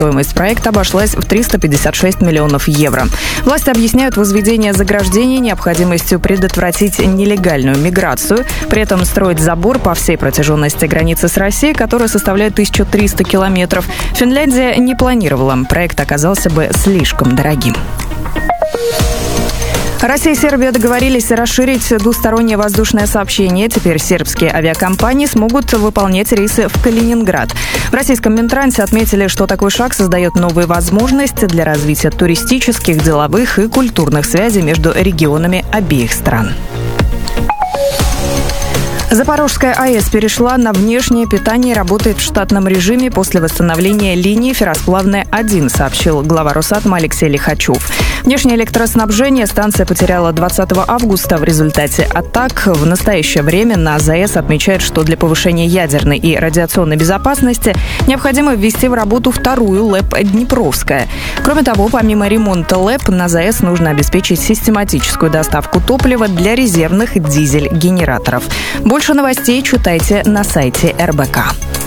Стоимость проекта обошлась в 356 миллионов евро. Власти объясняют возведение заграждений необходимостью предотвратить нелегальную миграцию. При этом строить забор по всей протяженности границы с Россией, которая составляет 1300 километров, Финляндия не планировала. Проект оказался бы слишком дорогим. Россия и Сербия договорились расширить двустороннее воздушное сообщение. Теперь сербские авиакомпании смогут выполнять рейсы в Калининград. В российском Минтрансе отметили, что такой шаг создает новые возможности для развития туристических, деловых и культурных связей между регионами обеих стран. Запорожская АЭС перешла на внешнее питание и работает в штатном режиме после восстановления линии Ферросплавная-1, сообщил глава Росатома Алексей Лихачев. Внешнее электроснабжение станция потеряла 20 августа в результате атак. В настоящее время на ЗАЭС отмечают, что для повышения ядерной и радиационной безопасности необходимо ввести в работу вторую ЛЭП «Днепровская». Кроме того, помимо ремонта ЛЭП, на ЗАЭС нужно обеспечить систематическую доставку топлива для резервных дизель-генераторов. Больше новостей читайте на сайте РБК.